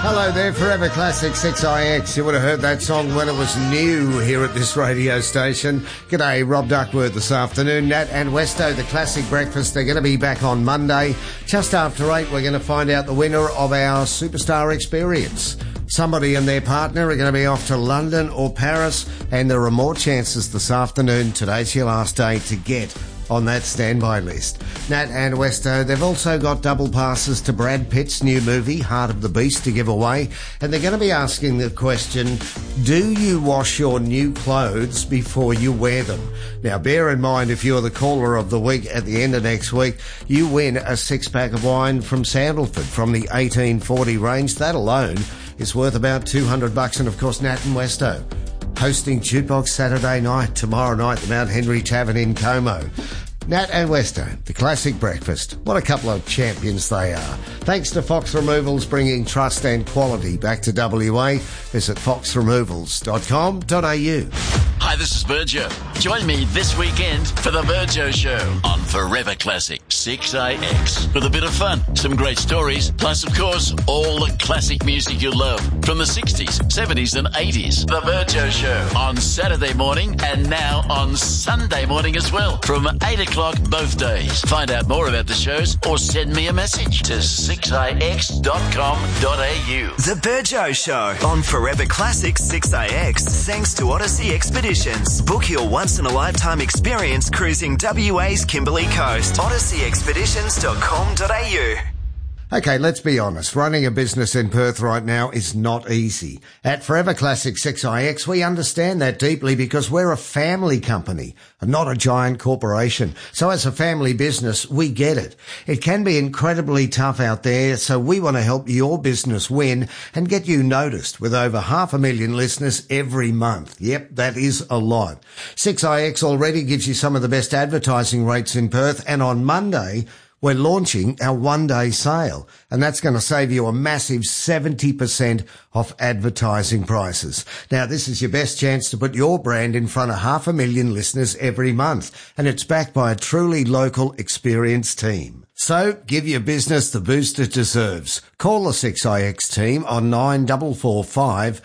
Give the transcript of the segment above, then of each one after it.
Hello there, Forever Classic 6IX. You would have heard that song when it was new here at this radio station. G'day, Rob Duckworth this afternoon. Nat and Westo, the Classic Breakfast, they're going to be back on Monday. Just after 8, we're going to find out the winner of our Superstar Experience. Somebody and their partner are going to be off to London or Paris, and there are more chances this afternoon. Today's your last day to get on that standby list. Nat and Westo, they've also got double passes to Brad Pitt's new movie, Heart of the Beast, to give away. And they're going to be asking the question, do you wash your new clothes before you wear them? Now, bear in mind, if you're the caller of the week at the end of next week, you win a 6-pack of wine from Sandalford from the 1840 range. That alone is worth about $200. And, of course, Nat and Westo hosting Jukebox Saturday night, tomorrow night, the Mount Henry Tavern in Como. Nat and Westo, the Classic Breakfast. What a couple of champions they are. Thanks to Fox Removals, bringing trust and quality back to WA. Visit foxremovals.com.au. Hi, this is Virgio. Join me this weekend for the Virgio Show on Forever Classic 6IX. With a bit of fun, some great stories, plus, of course, all the classic music you love from the 60s, 70s and 80s. The Virgio Show on Saturday morning and now on Sunday morning as well from 8 o'clock both days. Find out more about the shows or send me a message to 6ix.com.au. The Virgio Show on Forever Classic 6IX. Thanks to Odyssey Expeditions. Book your once-in-a-lifetime experience cruising WA's Kimberley Coast. OdysseyExpeditions.com.au. Okay, let's be honest. Running a business in Perth right now is not easy. At Forever Classic 6IX, we understand that deeply because we're a family company and not a giant corporation. So as a family business, we get it. It can be incredibly tough out there, so we want to help your business win and get you noticed with over 500,000 listeners every month. Yep, that is a lot. 6IX already gives you some of the best advertising rates in Perth, and on Monday, we're launching our one-day sale, and that's going to save you a massive 70% off advertising prices. Now, this is your best chance to put your brand in front of 500,000 listeners every month, and it's backed by a truly local, experienced team. So, give your business the boost it deserves. Call the 6IX team on 9445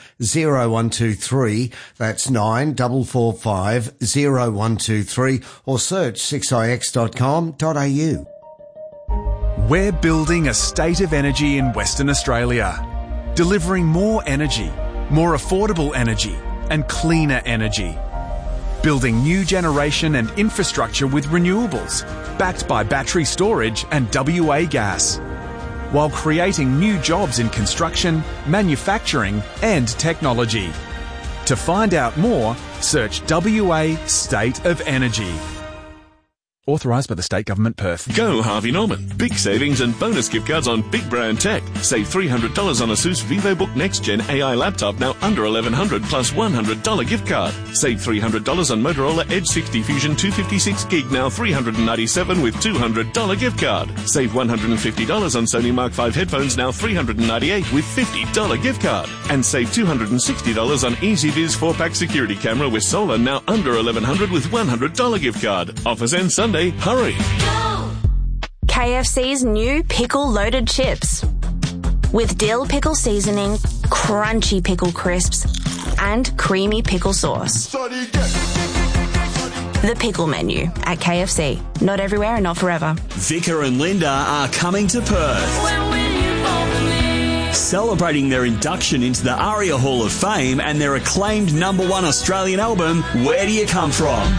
0123. That's 9445 0123, or search 6ix.com.au. We're building a state of energy in Western Australia, delivering more energy, more affordable energy, and cleaner energy. Building new generation and infrastructure with renewables, backed by battery storage and WA gas, while creating new jobs in construction, manufacturing, and technology. To find out more, search WA State of Energy. Authorised by the State Government, Perth. Go Harvey Norman. Big savings and bonus gift cards on big brand tech. Save $300 on ASUS VivoBook Next Gen AI laptop, now under $1,100 plus $100 gift card. Save $300 on Motorola Edge 60 Fusion 256 gig, now $397 with $200 gift card. Save $150 on Sony Mark 5 headphones, now $398 with $50 gift card. And save $260 on EasyViz 4-pack security camera with solar, now under $1,100 with $100 gift card. Offers end Sunday. Hurry! KFC's new pickle-loaded chips. With dill pickle seasoning, crunchy pickle crisps, and creamy pickle sauce. The pickle menu at KFC. Not everywhere and not forever. Vicar and Linda are coming to Perth. Celebrating their induction into the ARIA Hall of Fame and their acclaimed #1 Australian album, Where Do You Come From?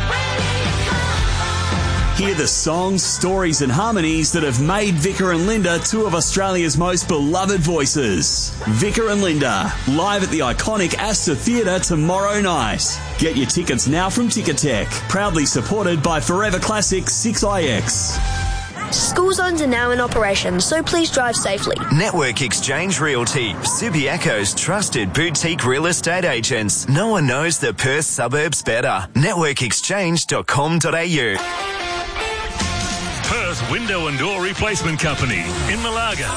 Hear the songs, stories and harmonies that have made Vicar and Linda two of Australia's most beloved voices. Vicar and Linda, live at the iconic Astor Theatre tomorrow night. Get your tickets now from Ticketek, proudly supported by Forever Classic 6IX. School zones are now in operation, so please drive safely. Network Exchange Realty, Subiaco's trusted boutique real estate agents. No one knows the Perth suburbs better. Networkexchange.com.au. Perth Window and Door Replacement Company in Malaga.